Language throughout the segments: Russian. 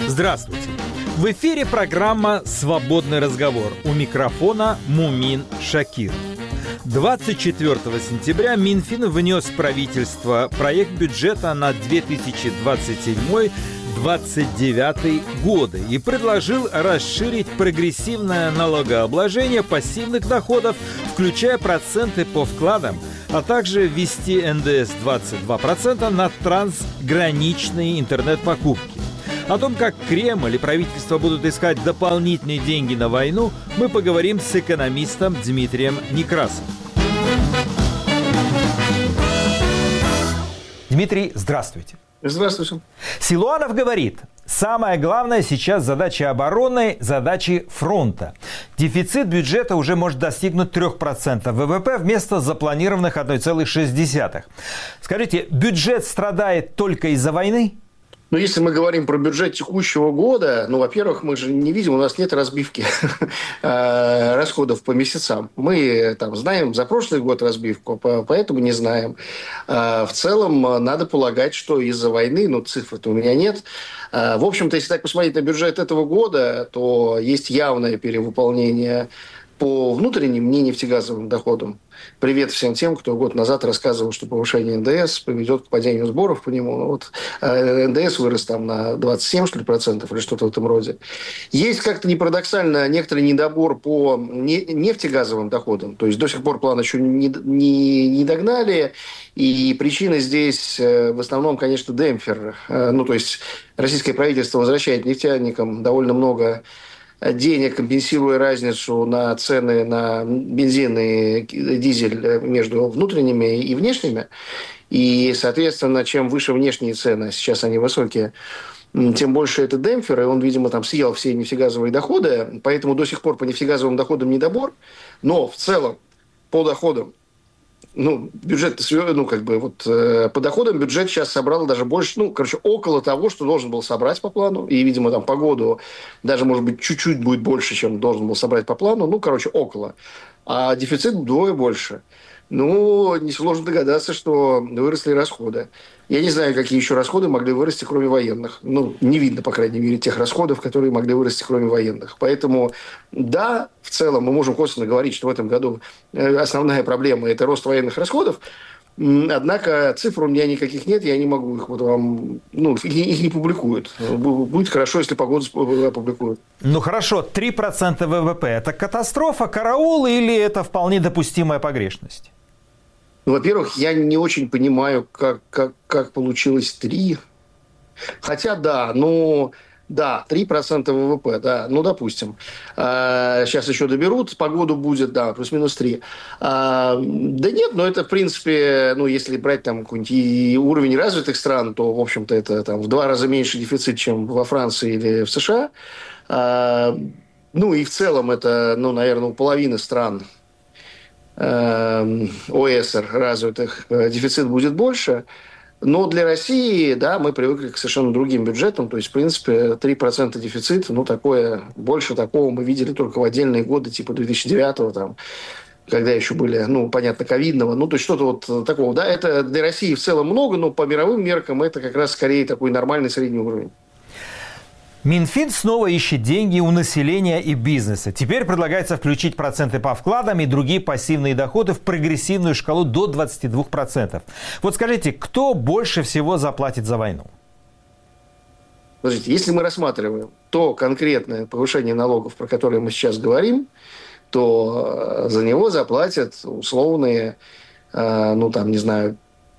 Здравствуйте! В эфире программа «Свободный разговор». У микрофона Мумин Шакиров. 24 сентября Минфин внес в правительство проект бюджета на 2027-2029 годы и предложил расширить прогрессивное налогообложение пассивных доходов, включая проценты по вкладам, а также ввести НДС 22% на трансграничные интернет-покупки. О том, как Кремль и правительство будут искать дополнительные деньги на войну, мы поговорим с экономистом Дмитрием Некрасовым. Дмитрий, здравствуйте. Здравствуйте. Силуанов говорит, самая главная сейчас задача обороны – задачи фронта. Дефицит бюджета уже может достигнуть 3% ВВП вместо запланированных 1,6%. Скажите, бюджет страдает только из-за войны? Ну, если мы говорим про бюджет текущего года, ну, во-первых, мы же не видим, у нас нет разбивки расходов по месяцам. Мы там знаем за прошлый год разбивку, поэтому не знаем. В целом, надо полагать, что из-за войны, ну, цифр-то у меня нет. В общем-то, если так посмотреть на бюджет этого года, то есть явное перевыполнение по внутренним, не нефтегазовым доходам. Привет всем тем, кто год назад рассказывал, что повышение НДС приведет к падению сборов по нему. Вот НДС вырос там на 27, что ли, процентов или что-то в этом роде. Есть как-то не парадоксально некоторый недобор по нефтегазовым доходам. То есть до сих пор план еще не догнали. И причина здесь в основном, конечно, демпфер. Ну, то есть российское правительство возвращает нефтяникам довольно много денег, компенсируя разницу на цены на бензин и дизель между внутренними и внешними. И, соответственно, чем выше внешние цены, сейчас они высокие, тем больше это демпфер, и он, видимо, там съел все нефтегазовые доходы, поэтому до сих пор по нефтегазовым доходам недобор. Но в целом по доходам, ну, бюджет, ну, как бы, вот, по доходам бюджет сейчас собрал даже больше, ну, короче, около того, что должен был собрать по плану. И, видимо, там по году даже, может быть, чуть-чуть будет больше, чем должен был собрать по плану. Ну, короче, около. А дефицит вдвое больше. Ну, несложно догадаться, что выросли расходы. Я не знаю, какие еще расходы могли вырасти, кроме военных. Ну, не видно, по крайней мере, тех расходов, которые могли вырасти, кроме военных. Поэтому, да, в целом мы можем косвенно говорить, что в этом году основная проблема – это рост военных расходов. Однако цифр у меня никаких нет, я не могу их вот вам... Ну, их не публикуют. Будет хорошо, если погоду опубликуют. Ну, хорошо, 3% ВВП – это катастрофа, караул или это вполне допустимая погрешность? Во-первых, я не очень понимаю, как получилось 3. Хотя, да, ну... Да, 3% ВВП, да, ну, допустим. Сейчас еще доберут, погоду будет, да, плюс-минус 3. Да нет, но это, в принципе, ну, если брать там какой-нибудь уровень развитых стран, то, в общем-то, это там в 2 раза меньше дефицит, чем во Франции или в США. Ну, и в целом это, ну, наверное, у половины стран ОЭСР развитых дефицит будет больше. Но для России, да, мы привыкли к совершенно другим бюджетам. То есть, в принципе, 3% дефицита, ну, такое, больше такого мы видели только в отдельные годы, типа 2009-го, там, когда еще были, ну, понятно, ковидного. Ну, то есть, что-то вот такого. Да, это для России в целом много, но по мировым меркам это как раз скорее такой нормальный средний уровень. Минфин снова ищет деньги у населения и бизнеса. Теперь предлагается включить проценты по вкладам и другие пассивные доходы в прогрессивную шкалу до 22%. Вот скажите, кто больше всего заплатит за войну? Подождите, если мы рассматриваем то конкретное повышение налогов, про которое мы сейчас говорим, то за него заплатят условные, ну, там, не знаю,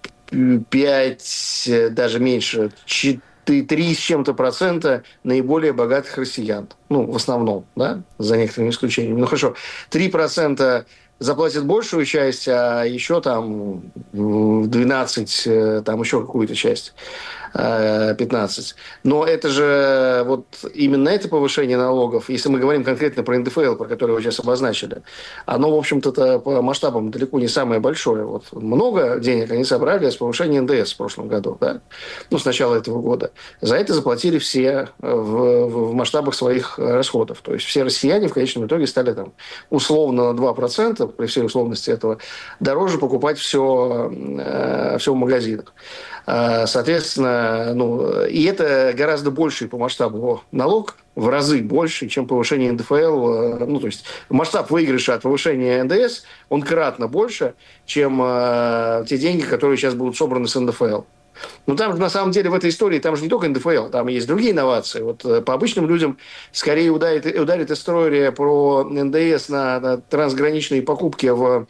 5, даже меньше, 3 с чем-то процента наиболее богатых россиян. Ну, в основном, да, за некоторыми исключениями. Ну, хорошо, 3% заплатят большую часть, а еще там 12, там еще какую-то часть, 15. Но это же вот именно это повышение налогов, если мы говорим конкретно про НДФЛ, про который вы сейчас обозначили, оно, в общем-то, по масштабам далеко не самое большое. Вот много денег они собрали с повышения НДС в прошлом году, да? Ну, с начала этого года. За это заплатили все в масштабах своих расходов. То есть все россияне в конечном итоге стали там условно на 2%, при всей условности этого, дороже покупать все в магазинах. Соответственно, и это гораздо больший по масштабу налог, в разы больше, чем повышение НДФЛ. То есть масштаб выигрыша от повышения НДС, он кратно больше, чем те деньги, которые сейчас будут собраны с НДФЛ. Но там же, на самом деле, в этой истории, там же не только НДФЛ, там есть другие инновации. Вот по обычным людям скорее ударит история про НДС на трансграничные покупки в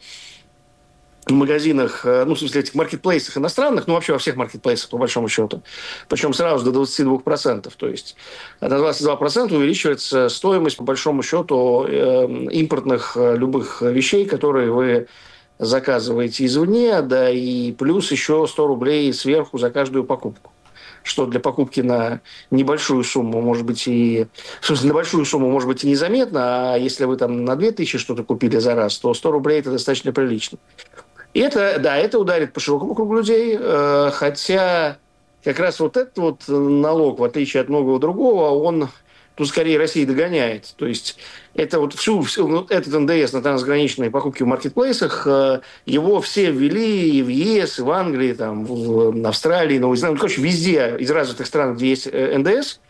магазинах, в смысле, этих маркетплейсах иностранных, вообще во всех маркетплейсах, по большому счету. Причем сразу до 22%. То есть на 22% увеличивается стоимость, по большому счету, импортных любых вещей, которые вы заказываете извне, да, и плюс еще 100 рублей сверху за каждую покупку. Что для покупки на небольшую сумму, может быть, на большую сумму, может быть, и незаметно, а если вы там на 2000 что-то купили за раз, то 100 рублей – это достаточно прилично. И это ударит по широкому кругу людей, хотя как раз вот этот вот налог, в отличие от многого другого, он тут скорее Россия догоняет. То есть это вот этот НДС на трансграничные покупки в маркетплейсах, его все ввели и в ЕС, и в Англии, там, в Австралии, Новой Зеландии, везде из развитых стран, где есть НДС,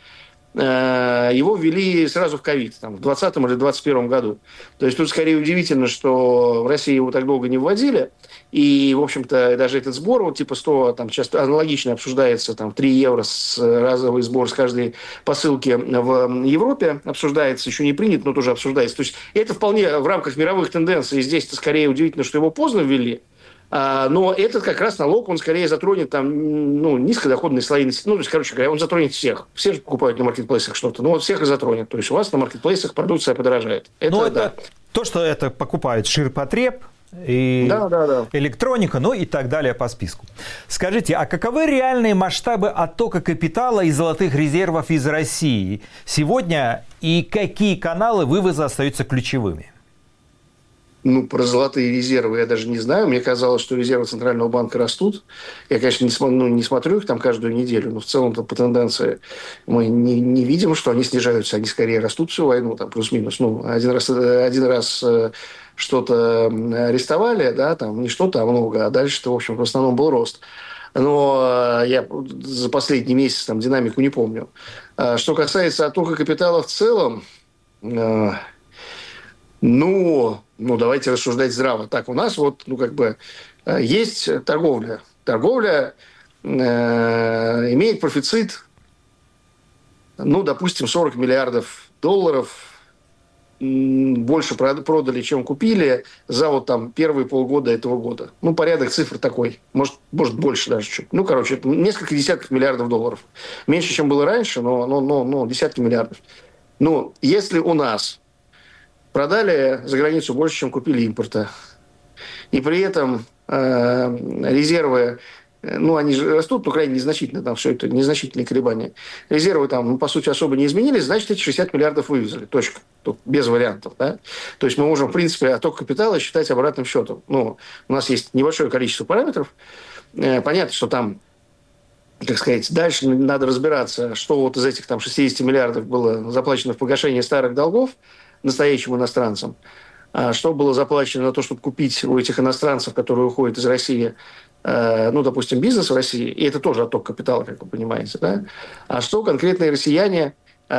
его ввели сразу в ковид, в 2020 или 2021 году. То есть тут скорее удивительно, что в России его так долго не вводили. И, в общем-то, даже этот сбор, вот типа 100, там часто аналогично обсуждается, 3 евро разовый сбор с каждой посылки в Европе обсуждается, еще не принят, но тоже обсуждается. То есть это вполне в рамках мировых тенденций. Здесь-то скорее удивительно, что его поздно ввели. Но этот как раз налог, он скорее затронет низкодоходные слои населения. То есть, короче говоря, он затронет всех. Все же покупают на маркетплейсах что-то. Вот всех и затронет. То есть у вас на маркетплейсах продукция подорожает. Это то, что это покупает ширпотреб, и электроника, и так далее по списку. Скажите, а каковы реальные масштабы оттока капитала и золотых резервов из России сегодня, и какие каналы вывоза остаются ключевыми? Про золотые резервы я даже не знаю. Мне казалось, что резервы Центрального банка растут. Я, конечно, не смотрю их там каждую неделю, но в целом-то по тенденции мы не видим, что они снижаются. Они скорее растут всю войну, плюс-минус. Один раз что-то арестовали, не что-то, а много. А дальше-то, в общем, в основном был рост. Но я за последний месяц динамику не помню. Что касается оттока капитала в целом, давайте рассуждать здраво. Так, у нас есть торговля. Торговля имеет профицит, допустим, 40 миллиардов долларов. Больше продали, чем купили за первые полгода этого года. Порядок цифр такой. Может больше даже чуть. Это несколько десятков миллиардов долларов. Меньше, чем было раньше, но десятки миллиардов. Если у нас продали за границу больше, чем купили импорта, и при этом резервы, они же растут, но крайне незначительно, все это незначительные колебания. Резервы по сути, особо не изменились, значит, эти 60 миллиардов вывезли. Точка. Тут без вариантов. Да? То есть мы можем, в принципе, отток капитала считать обратным счетом. У нас есть небольшое количество параметров. Понятно, что там, дальше надо разбираться, что вот из этих 60 миллиардов было заплачено в погашение старых долгов настоящим иностранцам, что было заплачено на то, чтобы купить у этих иностранцев, которые уходят из России, допустим, бизнес в России, и это тоже отток капитала, как вы понимаете, да? А что конкретные россияне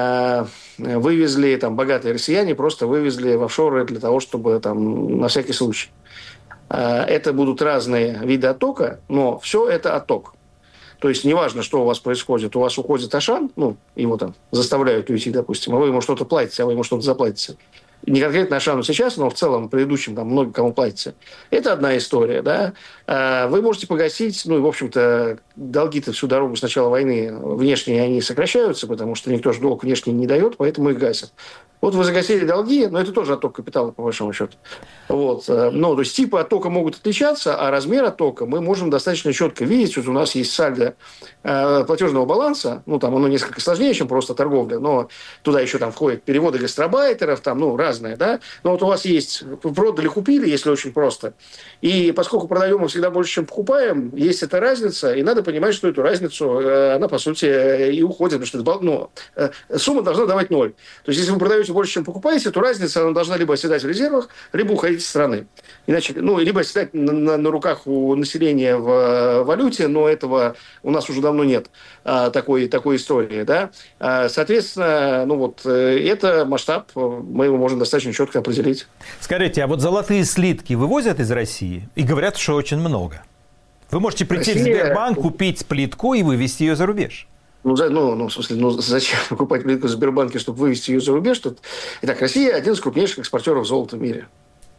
вывезли, богатые россияне просто вывезли в офшоры для того, чтобы на всякий случай. Это будут разные виды оттока, но все это отток. То есть неважно, что у вас происходит. У вас уходит Ашан, его заставляют уйти, допустим, а вы ему что-то платите, а вы ему что-то заплатите. Не конкретно Ашану сейчас, но в целом предыдущим много кому платите. Это одна история, да. Вы можете погасить, в общем-то, долги-то всю дорогу с начала войны внешние они сокращаются, потому что никто же долг внешний не дает, поэтому их гасят. Вот вы загасили долги, но это тоже отток капитала, по большому счету. То есть типы оттока могут отличаться, а размер оттока мы можем достаточно четко видеть. Вот у нас есть сальдо платежного баланса, оно несколько сложнее, чем просто торговля, но туда еще входят переводы гастарбайтеров, разные разное, да, но вот у вас есть, продали, купили, если очень просто, и поскольку продаем мы всегда больше, чем покупаем, есть эта разница, и надо понимать, что эту разницу, она, по сути, и уходит, потому что сумма должна давать ноль. То есть, если вы продаете больше, чем покупаете, то разница, она должна либо оседать в резервах, либо уходить из страны. Иначе, либо оседать на руках у населения в валюте, но этого у нас уже давно нет такой истории, да. Соответственно, это масштаб, мы его можем достаточно четко определить. Скажите, а вот золотые слитки вывозят из России? И говорят, что очень много. Вы можете прийти в Сбербанк, купить плитку и вывезти ее за рубеж. Зачем покупать плитку в Сбербанке, чтобы вывести ее за рубеж? Итак, Россия один из крупнейших экспортеров золота в мире.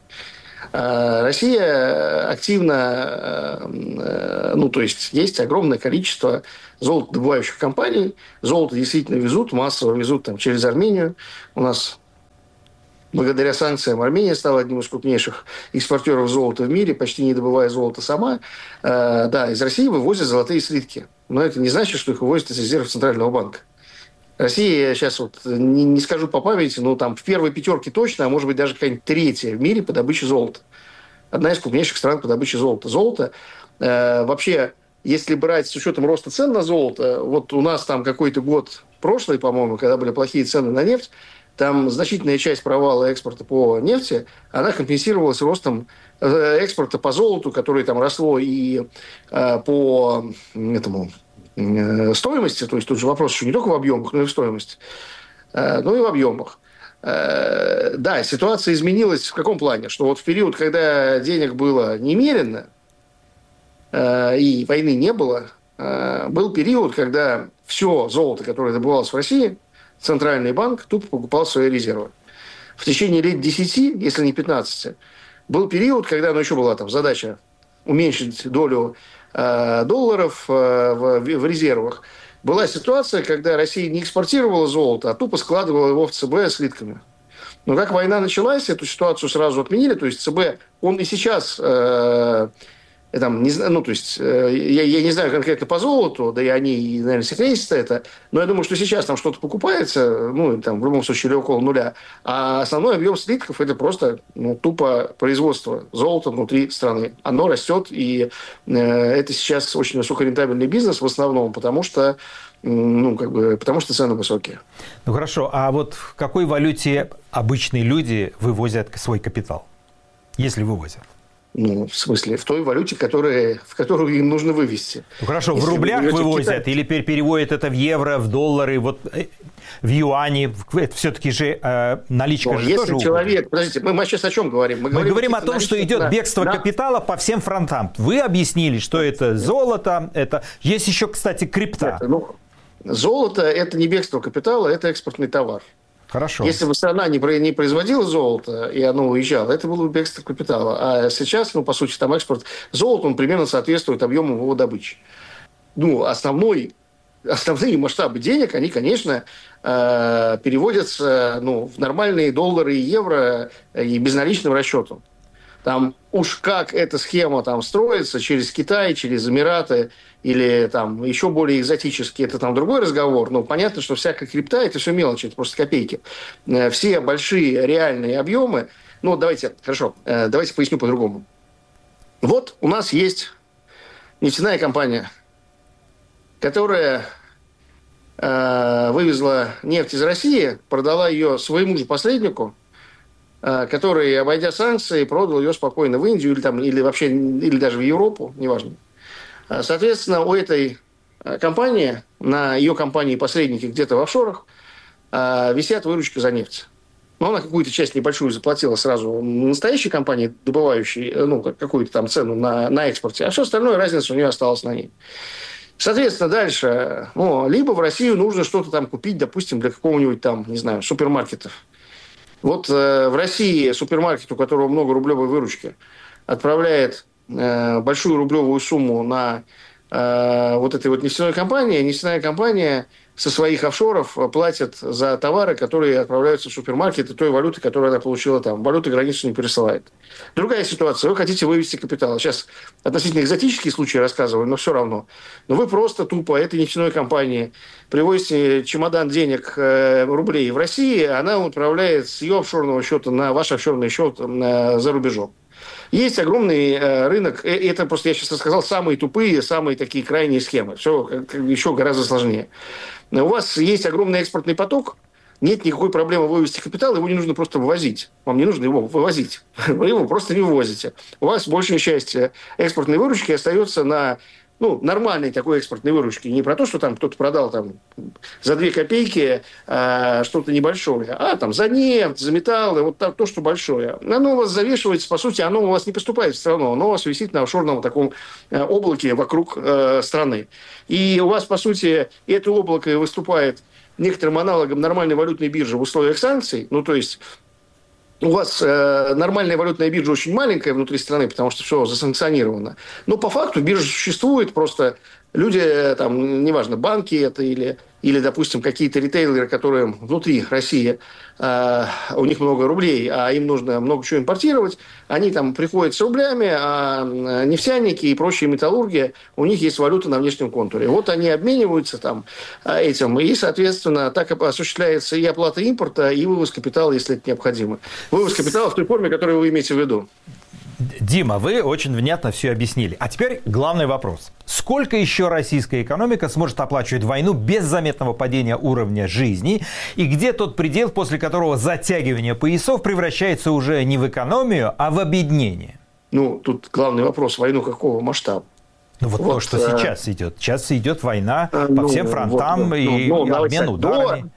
Россия активно, есть огромное количество золотодобывающих компаний. Золото действительно везут, массово везут через Армению. У нас, благодаря санкциям, Армения стала одним из крупнейших экспортеров золота в мире, почти не добывая золото сама. Из России вывозят золотые слитки. Но это не значит, что их вывозят из резервов Центрального банка. Россия, я сейчас не скажу по памяти, но там в первой пятерке точно, а может быть даже какая-нибудь третья в мире по добыче золота. Одна из крупнейших стран по добыче золота. Золото вообще, если брать с учетом роста цен на золото, вот у нас там какой-то год прошлый, по-моему, когда были плохие цены на нефть, там значительная часть провала экспорта по нефти, она компенсировалась ростом экспорта по золоту, которое там росло и по стоимости, то есть тут же вопрос еще не только в объемах, но и в стоимости, но и в объемах. Да, ситуация изменилась в каком плане? Что вот в период, когда денег было немерено и войны не было, был период, когда все золото, которое добывалось в России, Центральный банк тупо покупал свои резервы. В течение лет 10, если не 15, был период, когда еще была задача уменьшить долю долларов в резервах. Была ситуация, когда Россия не экспортировала золото, а тупо складывала его в ЦБ слитками. Но как война началась, эту ситуацию сразу отменили. То есть ЦБ, он и сейчас... я не знаю конкретно по золоту, да и они, наверное, секретятся это, но я думаю, что сейчас там что-то покупается, в любом случае, или около нуля, а основной объем слитков – это просто тупо производство золота внутри страны. Оно растет, и это сейчас очень высокорентабельный бизнес в основном, потому что цены высокие. Хорошо, а вот в какой валюте обычные люди вывозят свой капитал, если вывозят? В смысле, в той валюте, в которую им нужно вывести. Хорошо, если в рублях вывозят или переводят это в евро, в доллары, в юани? Это все-таки же наличка же тоже человек... Подождите, мы сейчас о чем говорим? Мы говорим о том, что идет бегство капитала по всем фронтам. Вы объяснили, что это золото, это... Есть еще, кстати, крипта. Золото – это не бегство капитала, это экспортный товар. Хорошо. Если бы страна не производила золото, и оно уезжало, это было бы бегство капитала. А сейчас, по сути, там экспорт золота, он примерно соответствует объему его добычи. Основные масштабы денег, они, конечно, переводятся в нормальные доллары и евро и безналичным расчетом. Там уж как эта схема строится через Китай, через Эмираты или еще более экзотически, это другой разговор. Но понятно, что всякая крипта – это все мелочи, это просто копейки. Все большие реальные объемы. Давайте поясню по-другому. Вот у нас есть нефтяная компания, которая вывезла нефть из России, продала ее своему же посреднику, который, обойдя санкции, продал ее спокойно в Индию или даже в Европу, неважно. Соответственно, у этой компании, на ее компании-посредники где-то в офшорах, висят выручки за нефть. Но она какую-то часть небольшую заплатила сразу настоящей компании, добывающей какую-то цену на экспорте, а все остальное, разница у нее осталась на ней. Соответственно, дальше, либо в Россию нужно что-то купить, допустим, для какого-нибудь супермаркетов. Вот в России супермаркет, у которого много рублевой выручки, отправляет большую рублевую сумму на этой нефтяной компании. Нефтяная компания со своих офшоров платит за товары, которые отправляются в супермаркеты той валюты, которую она получила там. Валюты границу не пересылает. Другая ситуация. Вы хотите вывести капитал. Сейчас относительно экзотические случаи рассказываю, но все равно. Но вы просто тупо этой нефтяной компании привозите чемодан денег, рублей в России, она отправляет с ее офшорного счета на ваш офшорный счет за рубежом. Есть огромный рынок. Это просто, я сейчас рассказал, самые тупые, самые такие крайние схемы. Все еще гораздо сложнее. У вас есть огромный экспортный поток, нет никакой проблемы вывести капитал, его не нужно просто вывозить. Вам не нужно его вывозить. Вы его просто не вывозите. У вас большая часть экспортной выручки остается на нормальной такой экспортной выручки. Не про то, что там кто-то продал там, за 2 копейки что-то небольшое, а там за нефть, за металлы, вот то, что большое. Оно у вас завешивается, по сути, оно у вас не поступает в страну, оно у вас висит на офшорном таком облаке вокруг страны. И у вас, по сути, это облако выступает некоторым аналогом нормальной валютной биржи в условиях санкций, то есть у вас нормальная валютная биржа очень маленькая внутри страны, потому что все засанкционировано. Но по факту биржа существует, просто люди, там, неважно, банки это или, допустим, какие-то ритейлеры, которые внутри России, у них много рублей, а им нужно много чего импортировать, они там приходят с рублями, а нефтяники и прочие металлурги, у них есть валюта на внешнем контуре. Вот они обмениваются там этим, и, соответственно, так осуществляется и оплата импорта, и вывоз капитала, если это необходимо. Вывоз капитала в той форме, которую вы имеете в виду. Дима, вы очень внятно все объяснили. А теперь главный вопрос. Сколько еще российская экономика сможет оплачивать войну без заметного падения уровня жизни? И где тот предел, после которого затягивание поясов превращается уже не в экономию, а в обеднение? Тут главный вопрос. Войну какого масштаба? То, что сейчас идет. Сейчас идет война по всем фронтам и обмен ударами.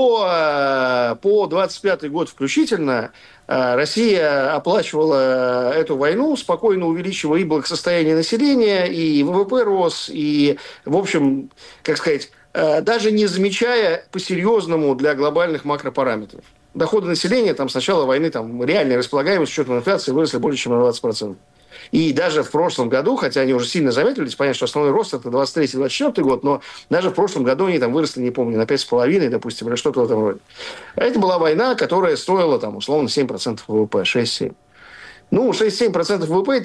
По 25 год включительно Россия оплачивала эту войну, спокойно увеличивая и благосостояние населения, и ВВП рос, и, в общем, как сказать, даже не замечая по-серьезному для глобальных макропараметров. Доходы населения там, с начала войны там, реальная располагаемость с учетом инфляции выросли более чем на 20%. И даже в прошлом году, хотя они уже сильно замедлились, понятно, что основной рост это 23-24 год, но даже в прошлом году они там выросли, не помню, на 5,5, допустим, или что-то в этом роде. А это была война, которая стоила, там, условно, 7% ВВП, 6-7%. 6-7% ВВП,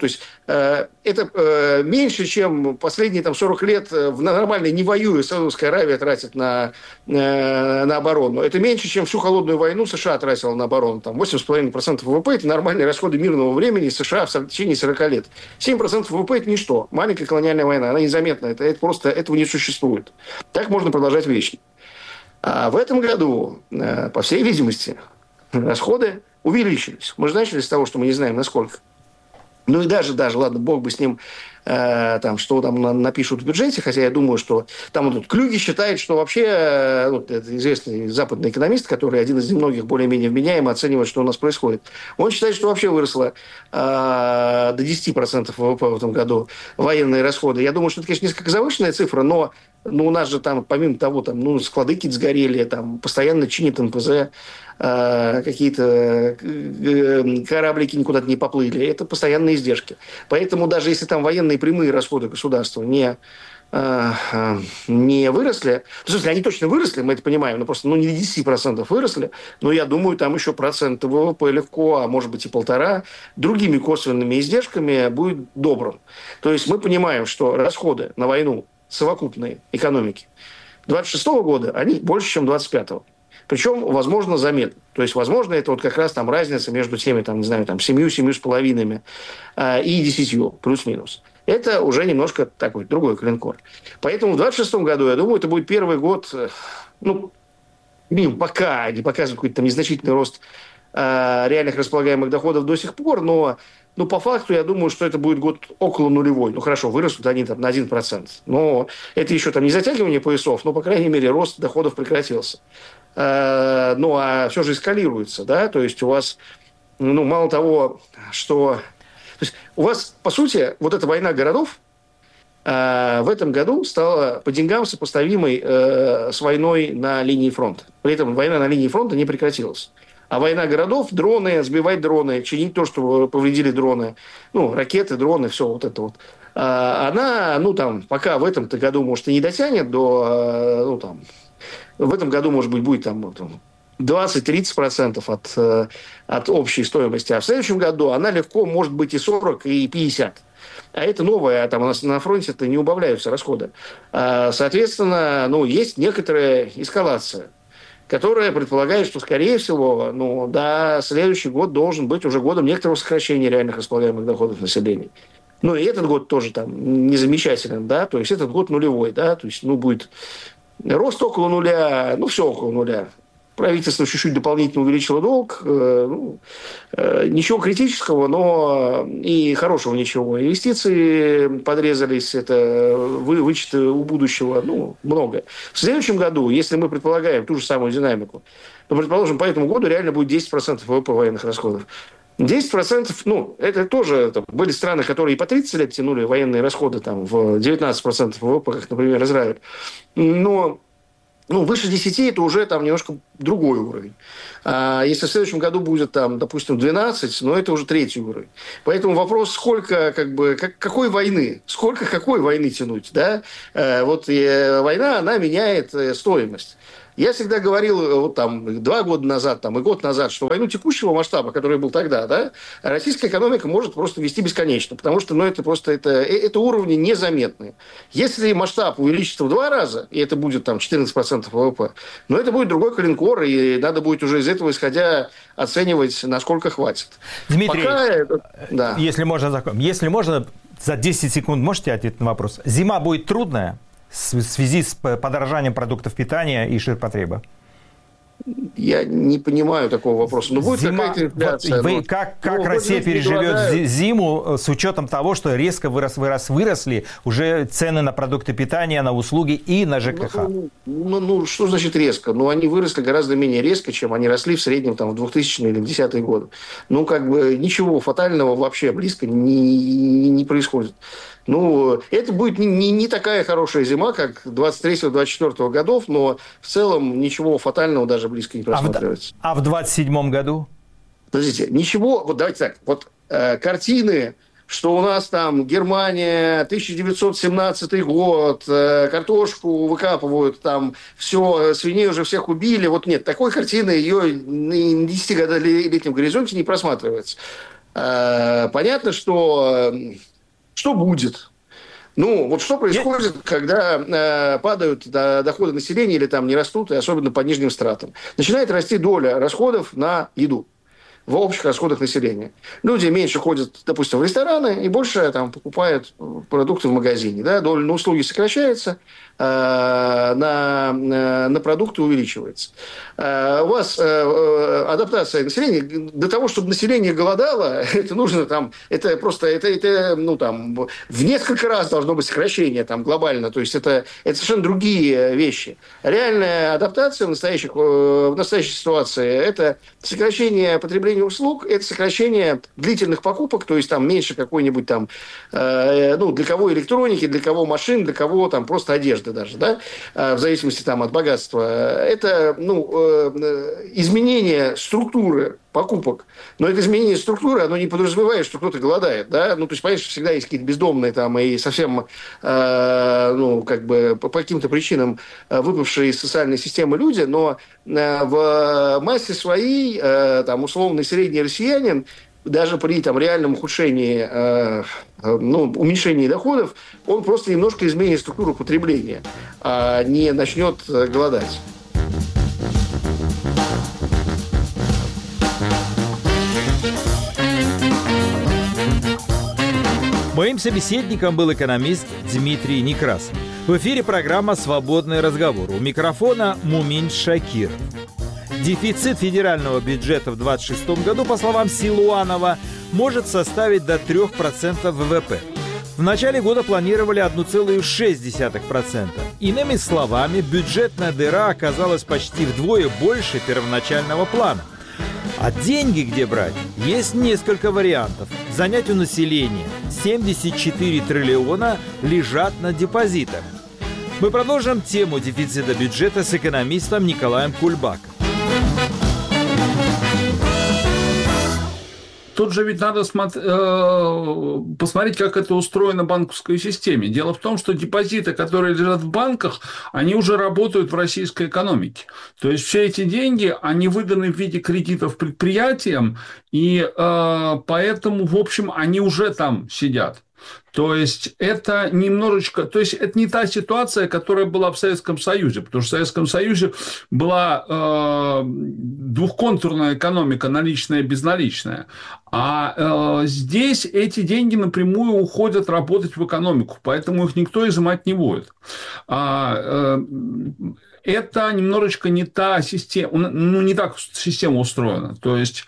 это меньше, чем последние 40 лет в нормальной, не воюя, Саудовская Аравия тратит на оборону. Это меньше, чем всю холодную войну США тратила на оборону. 8,5% ВВП – это нормальные расходы мирного времени США в течение 40 лет. 7% ВВП – это ничто. Маленькая колониальная война, она незаметна. Это просто этого не существует. Так можно продолжать вечно. А в этом году, по всей видимости, расходы увеличились. Мы же начали с того, что мы не знаем, насколько. И даже, ладно, бог бы с ним, что там напишут в бюджете, хотя я думаю, что там Клюги считает, что вообще, это известный западный экономист, который один из немногих более-менее вменяемо оценивает, что у нас происходит. Он считает, что вообще выросло до 10% ВВП в этом году военные расходы. Я думаю, что это, конечно, несколько завышенная цифра, но у нас же там, помимо того, склады какие-то сгорели, постоянно чинят НПЗ, какие-то кораблики никуда-то не поплыли. Это постоянные издержки. Поэтому даже если там военные прямые расходы государства не выросли, в смысле, они точно выросли, мы это понимаем, но просто не 10% выросли, но я думаю, там еще процент ВВП легко, а может быть и 1,5, другими косвенными издержками будет добрым. То есть мы понимаем, что расходы на войну совокупной экономики 26 года, они больше, чем 25-го. Причем, возможно, заметно. То есть, возможно, это как раз разница между теми, 7,5 и 10, плюс-минус. Это уже немножко такой другой коленкор. Поэтому в 26 году, я думаю, это будет первый год, пока не показывает какой-то незначительный рост реальных располагаемых доходов до сих пор, но по факту, я думаю, что это будет год около нулевой. Хорошо, вырастут они на 1%. Но это еще не затягивание поясов, но, по крайней мере, рост доходов прекратился. А все же эскалируется, да? То есть у вас, мало того, что... То есть у вас, по сути, вот эта война городов в этом году стала по деньгам сопоставимой с войной на линии фронта. При этом война на линии фронта не прекратилась. А война городов, дроны, сбивать дроны, чинить то, что повредили дроны, ракеты, дроны, все вот это вот. Она, пока в этом году, может, и не дотянет до, в этом году, может быть, будет 20-30% от общей стоимости. А в следующем году она легко может быть и 40, и 50. А это новое, там у нас на фронте-то не убавляются расходы. Соответственно, есть некоторая эскалация, которая предполагает, что, скорее всего, следующий год должен быть уже годом некоторого сокращения реальных располагаемых доходов населения. И этот год тоже там не замечателен, да, то есть этот год нулевой, да, то есть, будет рост около нуля, все около нуля. Правительство чуть-чуть дополнительно увеличило долг. Ничего критического, но и хорошего ничего. Инвестиции подрезались, это вычеты у будущего, много. В следующем году, если мы предполагаем ту же самую динамику, то, предположим, по этому году реально будет 10% ВВП военных расходов. 10%, это тоже были страны, которые и по 30 лет тянули военные расходы в 19% ВВП, как, например, Израиль. Но выше 10 это уже немножко другой уровень. А если в следующем году будет допустим, 12, это уже третий уровень. Поэтому вопрос, сколько, какой войны? Сколько какой войны тянуть? Да? Война, она меняет стоимость. Я всегда говорил 2 года назад и год назад, что войну текущего масштаба, который был тогда, да, российская экономика может просто вести бесконечно, потому что это уровни незаметные. Если масштаб увеличится в 2 раза, и это будет 14% ВВП, это будет другой коленкор, и надо будет уже из этого исходя оценивать, насколько хватит. Дмитрий, если можно, за 10 секунд можете ответить на вопрос? Зима будет трудная в связи с подорожанием продуктов питания и ширпотреба? Я не понимаю такого вопроса. Будет какая-то инфляция. Как Россия переживет зиму с учетом того, что резко выросли уже цены на продукты питания, на услуги и на ЖКХ? Что значит резко? Они выросли гораздо менее резко, чем они росли в среднем в 2000-е или в 10-е годы. Ничего фатального вообще близко не происходит. Это будет не такая хорошая зима, как 23-24 годов, но в целом ничего фатального даже близко не просматривается. А в 27-м году? Подождите, ничего, давайте так, картины, что у нас Германия, 1917 год, картошку выкапывают, все, свиней уже всех убили, нет, такой картины ее на 10-летнем горизонте не просматривается. Понятно, что будет? Что происходит, когда падают доходы населения или не растут, и особенно по нижним стратам? Начинает расти доля расходов на еду в общих расходах населения. Люди меньше ходят, допустим, в рестораны и больше покупают продукты в магазине. Да? Доля на услуги сокращается, на продукты увеличивается. У вас адаптация населения, для того, чтобы население голодало, это нужно это просто в несколько раз должно быть сокращение глобально. То есть это совершенно другие вещи. Реальная адаптация в настоящей ситуации – это сокращение потребления услуг, это сокращение длительных покупок, то есть меньше какой-нибудь для кого электроники, для кого машин, для кого просто одежды даже, да, в зависимости от богатства. Это изменение структуры покупок. Но это изменение структуры, оно не подразумевает, что кто-то голодает, да. То есть, понятно, что всегда есть какие-то бездомные и совсем, по каким-то причинам выпавшие из социальной системы люди, но в массе своей, условный средний россиянин, даже при реальном ухудшении, уменьшении доходов, он просто немножко изменит структуру потребления, а не начнет голодать. Моим собеседником был экономист Дмитрий Некрасов. В эфире программа «Свободный разговор». У микрофона Мумин Шакиров. Дефицит федерального бюджета в 2026 году, по словам Силуанова, может составить до 3% ВВП. В начале года планировали 1,6%. Иными словами, бюджетная дыра оказалась почти вдвое больше первоначального плана. А деньги где брать? Есть несколько вариантов. Занять у населения 74 триллиона лежат на депозитах. Мы продолжим тему дефицита бюджета с экономистом Николаем Кульбаком. тут же ведь надо посмотреть, как это устроено в банковской системе. Дело в том, что депозиты, которые лежат в банках, они уже работают в российской экономике. То есть все эти деньги, они выданы в виде кредитов предприятиям, и поэтому, в общем, они уже там сидят. То есть это немножечко, то есть это не та ситуация, которая была в Советском Союзе, потому что в Советском Союзе была двухконтурная экономика, наличная и безналичная, а здесь эти деньги напрямую уходят работать в экономику, поэтому их никто изымать не будет. Это немножечко не та система, не так система устроена. То есть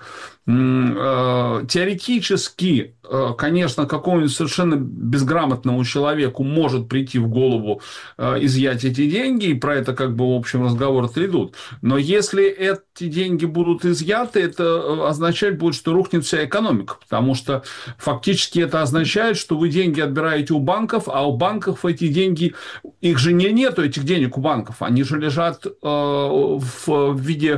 теоретически, конечно, какому-нибудь совершенно безграмотному человеку может прийти в голову изъять эти деньги, и про это как бы в общем разговоры-то идут. Но если эти деньги будут изъяты, это означать будет, что рухнет вся экономика, потому что фактически это означает, что вы деньги отбираете у банков, а у банков эти деньги, их же нету этих денег у банков, они же лежат в виде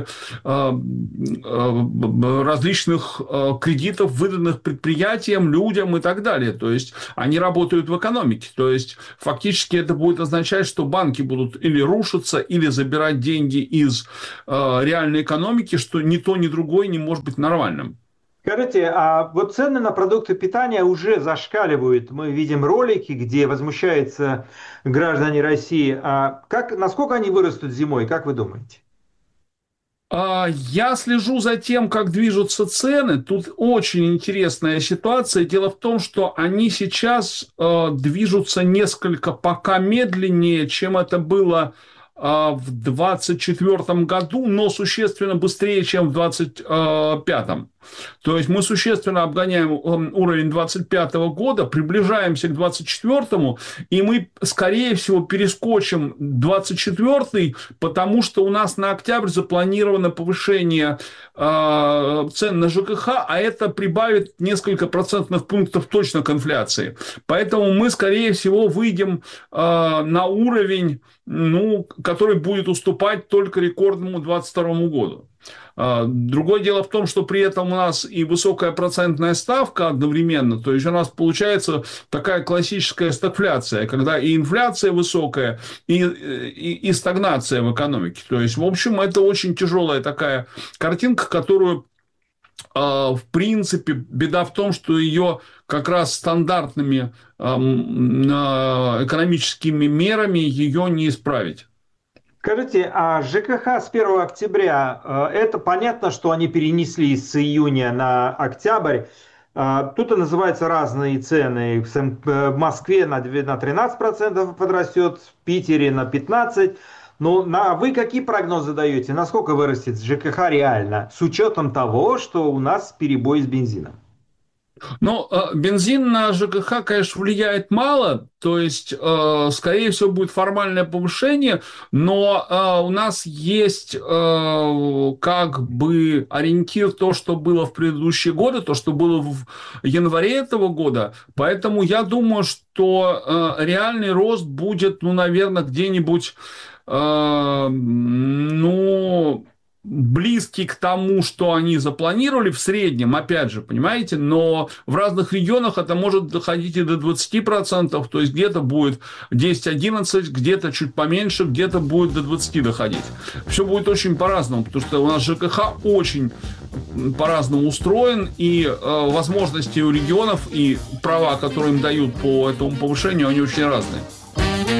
различных кредитов, выданных предприятиям, людям и так далее. То есть они работают в экономике. То есть фактически это будет означать, что банки будут или рушиться, или забирать деньги из реальной экономики, что ни то, ни другое не может быть нормальным. Скажите, а вот цены на продукты питания уже зашкаливают. Мы видим ролики, где возмущаются граждане России. Насколько они вырастут зимой, как вы думаете? Я слежу за тем, как движутся цены. Тут очень интересная ситуация. Дело в том, что они сейчас движутся несколько пока медленнее, чем это было в 2024 году, но существенно быстрее, чем в 2025. То есть мы существенно обгоняем уровень 2025 года, приближаемся к 2024, и мы, скорее всего, перескочим 2024, потому что у нас на октябрь запланировано повышение цен на ЖКХ, а это прибавит несколько процентных пунктов точно к инфляции. Поэтому мы, скорее всего, выйдем на уровень, который будет уступать только рекордному 2022 году. Другое дело в том, что при этом у нас и высокая процентная ставка одновременно, то есть у нас получается такая классическая стагфляция, когда и инфляция высокая, и стагнация в экономике. То есть, в общем, это очень тяжелая такая картинка, которую, в принципе, беда в том, что ее как раз стандартными экономическими мерами ее не исправить. Скажите, а ЖКХ с 1 октября, это понятно, что они перенесли с июня на октябрь. Тут и называются разные цены. В Москве на 13% подрастет, в Питере на 15%. Но вы какие прогнозы даете? Насколько вырастет ЖКХ реально, с учетом того, что у нас перебой с бензином? Бензин на ЖКХ, конечно, влияет мало, то есть, скорее всего, будет формальное повышение, но у нас есть как бы ориентир то, что было в предыдущие годы, то, что было в январе этого года, поэтому я думаю, что реальный рост будет, наверное, где-нибудь, близкий к тому, что они запланировали в среднем, опять же, понимаете, но в разных регионах это может доходить и до 20%, то есть где-то будет 10-11, где-то чуть поменьше, где-то будет до 20 доходить. Все будет очень по-разному, потому что у нас ЖКХ очень по-разному устроен, и возможности у регионов и права, которые им дают по этому повышению, они очень разные.